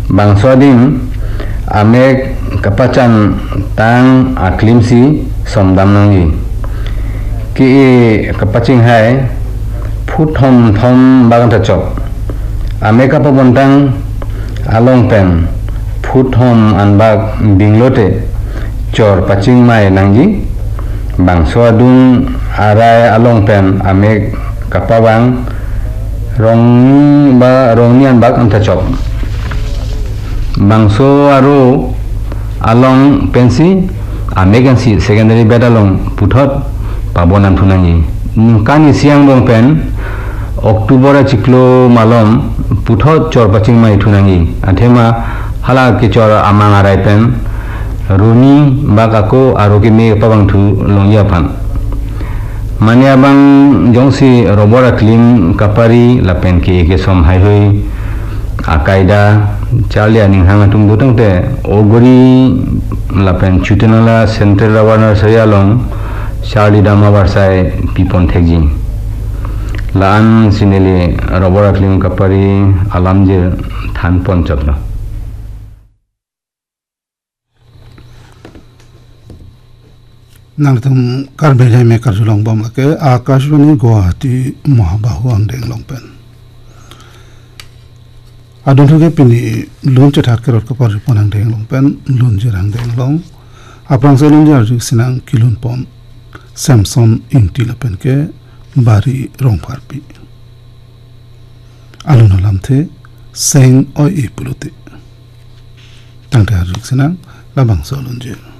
bangso dim amek kapacan tang aklimsi somdam nangi ki kapacing hai phut thom thom bagan ta chop amek kapabontang along pen phut thom anbag binglote chor paching mai nangi bangso adung arai along pen amek kapawang rongnian bag anta chop bangso aro along pensi amegansi secondary bed along puthot pabonan thunangi kani siang bong pen Oktober ciklo malom puthot chor paching mai thunangi athema hala ke chor amang arai pen runi bagako arogi me pawang thu longya pan mane abang jongsi robora klim kapari lapen ke som hai hoi akaida Charlie aning hanga tung butang te ogori lapen chutenala central rawana sayalong Charlie dama barsai pipon thekji laan sinele robora klim kapari alamje than ponchapna nangtum karbelai me karjulong bom ke akashwani Guwahati Mahabahu angdeng longpen adon thuge pini lun che thak kerot kapar ponang deng longpen lun jerang deng long aprang selun jar juk sinang kilun pom Samson ingti lapen ke bari rong parpi alun lamthe seng oi ipuluti tangta juk sinang labang solun je